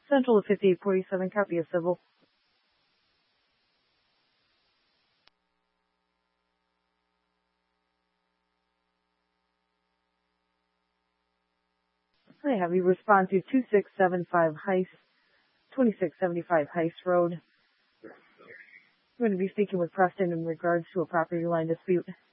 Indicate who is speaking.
Speaker 1: Central to 5847, copy of civil. I have you respond to 2675 Heist, 2675 Heist Road. I'm going to be speaking with Preston in regards to a property line dispute.